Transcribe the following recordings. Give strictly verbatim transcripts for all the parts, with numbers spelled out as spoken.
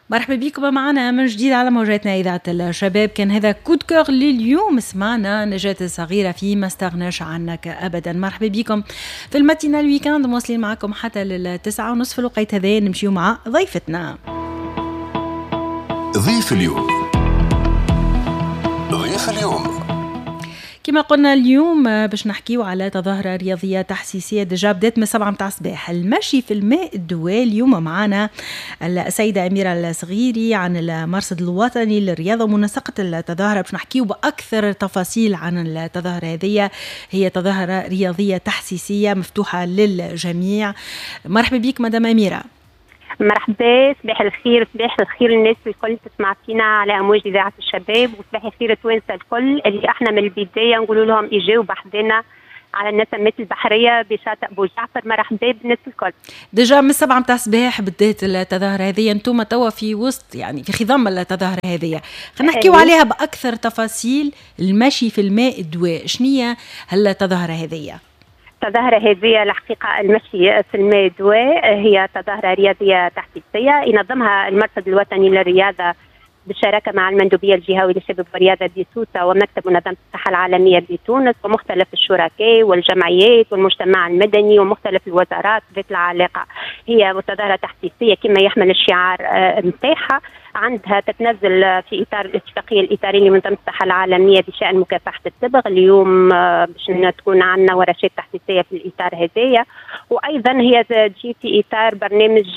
مرحبا بكم معنا من جديد على موجاتنا إذاعة الشباب. كان هذا كود كور لليوم. سمعنا نجاة الصغيرة في ما استغناش عنك أبدا. مرحبا بكم في الماتينال ويكاند، مواصلين معكم حتى للتسعة ونصف. في الوقت هذا نمشيو مع ضيفتنا. ضيف اليوم. ضيف اليوم كما قلنا اليوم باش نحكيو على تظاهرة رياضية تحسيسية ديجا بدات من سبعة متاع الصباح. المشي في الماء الدواء. اليوم معنا السيدة أميرة الصغيري عن المرصد الوطني للرياضة ومنسقة التظاهرة. باش نحكيو بأكثر تفاصيل عن التظاهرة هذه. هي تظاهرة رياضية تحسيسية مفتوحة للجميع. مرحبا بك مدام أميرة. مرحبا، صباح الخير. صباح الخير الناس الكل تسمع فينا على امواج اذاعه الشباب، وصباح الخير التوانسه الكل اللي احنا من البدايه نقول لهم اجاوا بحذنا على النسمات البحريه بشاطئ بو جعفر. مرحبا بالناس الكل. ديجا من سبعة متاع الصباح بدات التظاهره هذه، انتم توا في وسط يعني في خضم التظاهره هذه. خلينا نحكيو عليها باكثر تفاصيل. المشي في الماء الدواء، شنية هالتظاهره هذه؟ التظاهرة هذه الحقيقة المشي في الماء دواء هي تظاهرة رياضية تحسيسية ينظمها المرصد الوطني للرياضة بالشراكة مع المندوبية الجهوية للشباب والرياضة بسوسة ومكتب منظمة الصحة العالمية بتونس ومختلف الشركاء والجمعيات والمجتمع المدني ومختلف الوزارات ذات العلاقة. هي تظاهرة تحسيسية كما يحمل الشعار نتاعها، عندها تتنزل في إطار الاتفاقية الإطارية لمنظمة الصحة العالمية بشأن مكافحة الصبغ. اليوم باش تكون عندنا ورشات تحسيسية في الإطار هذايا، وأيضا هي تجي في إطار برنامج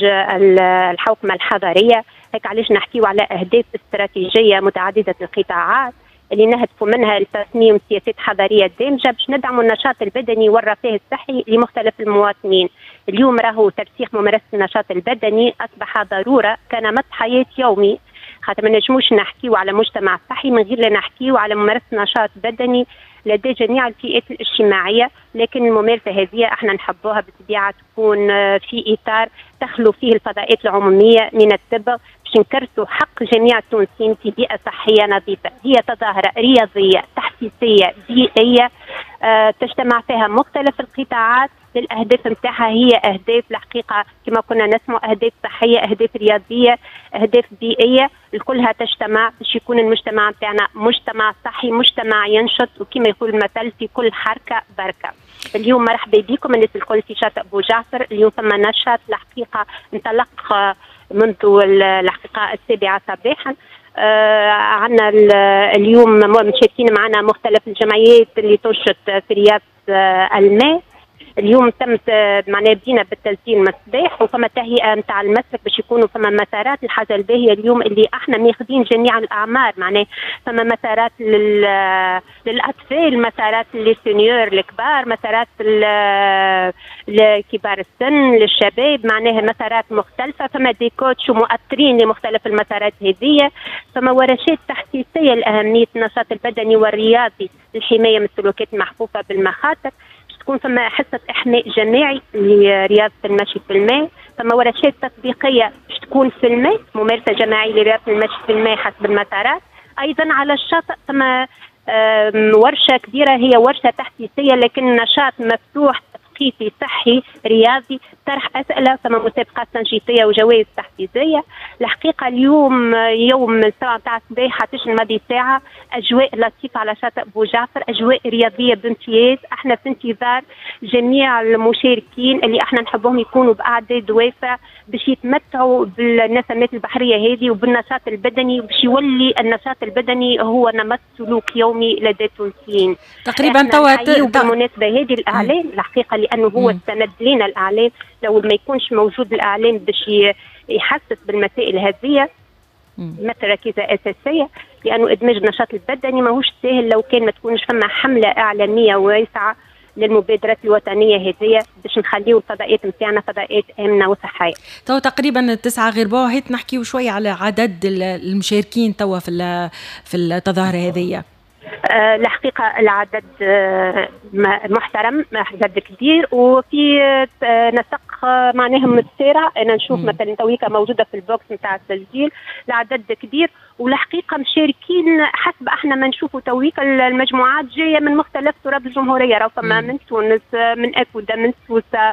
الحوكمة الحضرية. هيك علاش نحكيو على أهداف استراتيجية متعددة القطاعات اللي نهدفوا منها لتصميم سياسات حضرية دامجة باش ندعموا النشاط البدني والرفاه الصحي لمختلف المواطنين. اليوم راهو ترسيخ ممارسة النشاط البدني أصبح ضرورة كنمط حياة يومي، خاطر ما نجموش نحكيو على مجتمع صحي من غير لا نحكيو على ممارسة نشاط بدني لدى جميع الفئات الاجتماعية. لكن الممارسة هذه احنا نحبوها بالطبيعة تكون في إطار تخلو فيه الفضاءات العمومية من الصبغ باش نكرسوا حق جميع التونسيين في بيئة صحية نظيفة. هي تظاهرة رياضية تحسيسية بيئية آه تجتمع فيها مختلف القطاعات. للأهداف متاعها هي أهداف الحقيقة كما كنا نسمع أهداف صحية، أهداف رياضية، أهداف بيئية، الكلها تجتمع باش يكون المجتمع متاعنا مجتمع صحي، مجتمع ينشط، وكما يقول المثل في كل حركة بركة. اليوم مرحبا بكم الناس الكل في شاطئ بو جعفر. اليوم ثم نشاط الحقيقة انطلق منذ الحقيقة السابعة صباحا. آه عندنا اليوم مشاركين معنا مختلف الجمعيات اللي تنشط في رياضة آه الماء. اليوم تمت معناها بدينا بالتسجيل من الصباح وفما تهيئه نتاع المسلك باش يكونوا فما مسارات. الحاجه الباهيه اليوم اللي احنا ماخذين جميع الاعمار، معناها فما مسارات للاطفال، مسارات للسينيور الكبار، مسارات لكبار السن، للشباب، معناها مسارات مختلفه. فما دي كوتش ومؤطرين لمختلف المسارات هذه. فما ورشات تحسيسيه لاهميه النشاط البدني والرياضي للحمايه من السلوكات المحفوفه بالمخاطر. تكون ثم حصة إحماء جماعي لرياضة المشي في الماء. ثم ورشات تطبيقية باش تكون في الماء، ممارسة جماعية لرياضة المشي في الماء حسب المسارات. أيضا على الشاطئ ثم ورشة كبيرة هي ورشة تحسيسية لكن نشاط مفتوح تثقيفي صحي رياضي، طرح أسئلة، ثم مسابقات تنشيطية وجوائز تحفيزية. الحقيقة اليوم يوم الساعة تاع الصباح حتى الماضي ساعة أجواء لطيفة على شاطئ بو جعفر، أجواء رياضية بامتياز. احنا في انتظار جميع المشاركين اللي احنا نحبهم يكونوا بأعداد واسعة باش يتمتعوا بالنسمات البحرية هذه وبالنشاط البدني، باش يولي النشاط البدني هو نمط سلوك يومي لدى التونسيين. تقريبا توا بالمناسبة هذه الإعلام الحقيقة لأنه هو استند لنا الإعلام، لو ما يكونش موجود الإعلام باش يحسس بالمسائل هذه مثل ركيزة أساسية، لأنه إدماج النشاط البدني ماهوش سهل لو كان ما تكونش فما حملة إعلامية واسعة للمبادرات الوطنية هذه باش نخليو الفضاءات نتاعنا فضاءات آمنة وصحية. تو تقريبا تسعة غير بوا. هيت نحكيو شوية على عدد المشاركين توا في في التظاهرة هذه. أه الحقيقة العدد أه محترم، عدد كبير وفي أه نسق أه معناها متسارع. أنا نشوف مثلا تويكا موجودة في البوكس نتاع التسجيل، العدد كبير والحقيقة مشاركين حسب احنا ما نشوفوا تويكا المجموعات جاية من مختلف تراب الجمهورية. راهو فما من تونس، من أكودا، من سوسة،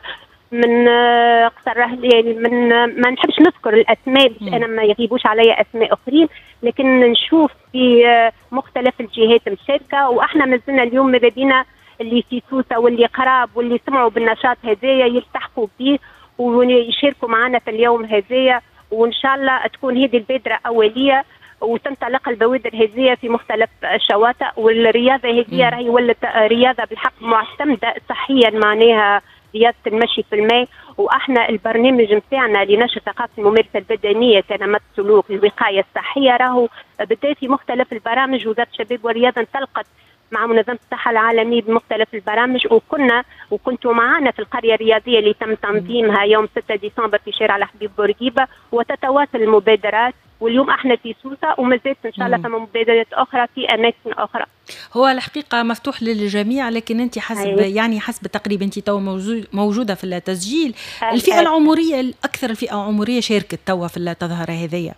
من قصر يعني من ما نحبش نذكر الاسماء باش انا ما يغيبوش عليا اسماء اخرين، لكن نشوف في مختلف الجهات المشاركه، واحنا مازلنا اليوم ماذا بينا اللي في سوسه واللي قراب واللي سمعوا بالنشاط هذايا يلتحقوا به ويشاركوا معنا في اليوم هذايا، وان شاء الله تكون هذه البادره اوليه وتنطلق البوادر هذه في مختلف الشواطئ. والرياضه هذه راهي ولت رياضه بالحق معتمده صحيا، معناها رياضه المشي في الماء. واحنا البرنامج نتاعنا لنشر ثقافه الممارسه البدنيه كنمط سلوك الوقايه الصحيه راهو بدا في مختلف البرامج. وزاره الشباب والرياضه انطلقت مع منظمه الصحه العالميه بمختلف البرامج، وكنا وكنتوا معنا في القريه الرياضيه اللي تم تنظيمها يوم ستة ديسمبر في شارع الحبيب بورقيبه، وتتواصل المبادرات. واليوم احنا في سوسه ومازالت ان شاء الله ثم مبادرات اخرى في اماكن اخرى. هو الحقيقه مفتوح للجميع، لكن انت حسب أيوة. يعني حسب التقريب انت تو موجوده في التسجيل. أيوة. الفئه العمريه الاكثر الفئه العمريه شاركت توا في التظاهره هذيا؟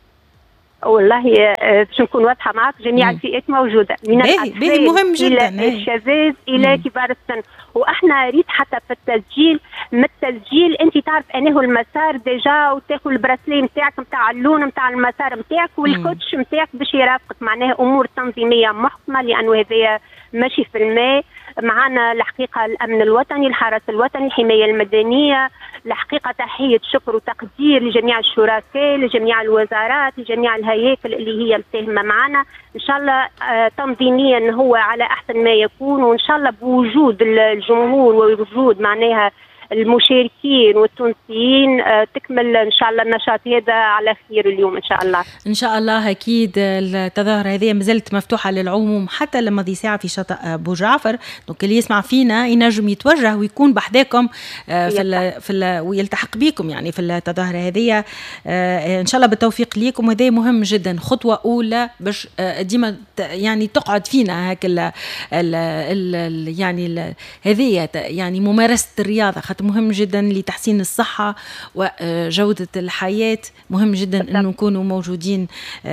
والله باش نكون واضحه معك جميع مم. الفئات موجوده من الاطفال مهم جدا الى الشباب الى كبار السن. واحنا ريت حتى في التسجيل من التسجيل انت تعرف انه المسار ديجا وتاخذ البراسلي نتاعك نتاع اللون نتاع المسار نتاعك والكوتش نتاعك باش يرافقك، معناها امور تنظيميه محكمه لانه هذايا ماشي في الماء. معنا الحقيقه الامن الوطني، الحرس الوطني، الحمايه المدنيه، الحقيقه تحيه شكر وتقدير لجميع الشركاء، لجميع الوزارات، لجميع الهياكل اللي هي الساهمه معنا. ان شاء الله آه تنظيميا هو على احسن ما يكون، وان شاء الله بوجود الجمهور ووجود معناها المشاركين والتونسيين آه تكمل ان شاء الله النشاط هذا على خير اليوم ان شاء الله. ان شاء الله اكيد. التظاهره هذه مازالت مفتوحه للعموم حتى لما ذي ساعه في شاطئ ابو جعفر، دونك اللي يسمع فينا ينجم يتوجه ويكون بحداكم آه في ال في ال ويلتحق بكم يعني في التظاهره هذه. آه ان شاء الله بالتوفيق ليكم، وهذا مهم جدا، خطوه اولى باش آه ديما يعني تقعد فينا هاك ال ال ال يعني هذه يعني ممارسه الرياضه، مهم جدا لتحسين الصحة وجودة الحياة. مهم جدا أنه نكونوا موجودين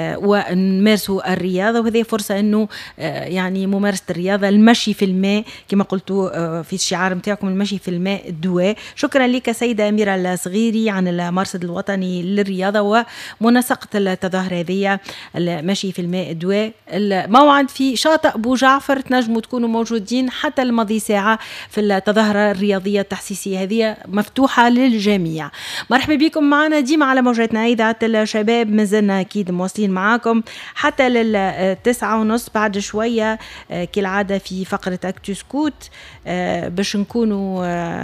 ونمارسوا الرياضة، وهذه فرصة أنه يعني ممارسة الرياضة، المشي في الماء كما قلتوا في الشعار متاعكم، المشي في الماء الدواء. شكرا لك سيدة أميرة الصغيري عن المرصد الوطني للرياضة ومنسقة التظاهرة هذه المشي في الماء الدواء. الموعد في شاطئ أبو جعفر، تنجموا تكونوا موجودين حتى الماضي ساعة في التظاهرة الرياضية التحسيسية هذه مفتوحة للجميع. مرحبا بكم معنا ديما على موجاتنا إذاعة الشباب، مازلنا أكيد مواصلين معاكم حتى للتسعة ونص. بعد شوية كالعادة في فقرة أكتو سكوت باش نكونوا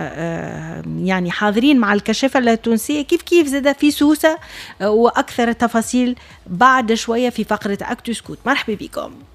يعني حاضرين مع الكشافة التونسية كيف كيف زادة في سوسة، وأكثر التفاصيل بعد شوية في فقرة أكتو سكوت. مرحبا بكم.